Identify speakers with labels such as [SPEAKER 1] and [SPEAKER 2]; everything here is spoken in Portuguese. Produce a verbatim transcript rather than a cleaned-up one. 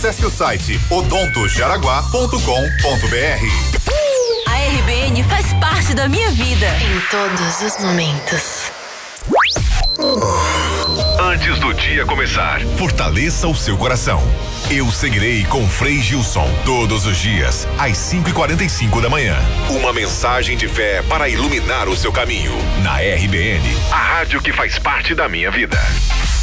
[SPEAKER 1] Acesse o site odonto jaraguá ponto com ponto br.
[SPEAKER 2] A R B N faz parte da minha vida.
[SPEAKER 3] Em todos os momentos.
[SPEAKER 4] Antes do dia começar, fortaleça o seu coração. Eu seguirei com Frei Gilson todos os dias, às cinco e quarenta e cinco da manhã. Uma mensagem de fé para iluminar o seu caminho. Na R B N, a rádio que faz parte da minha vida.